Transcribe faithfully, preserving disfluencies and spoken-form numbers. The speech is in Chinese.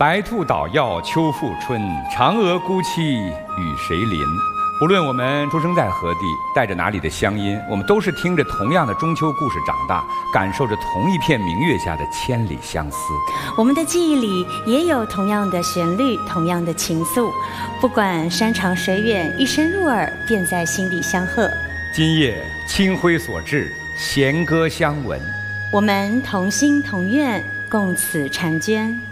白兔捣药秋复春，嫦娥孤栖与谁邻？无论我们出生在何地，带着哪里的乡音，我们都是听着同样的中秋故事长大，感受着同一片明月下的千里相思。 我们的记忆里也有同样的旋律，同样的情愫，不管山长水远，一声入耳，便在心底相和。 今夜清辉所至，弦歌相闻， 我们同心同愿，共此婵娟。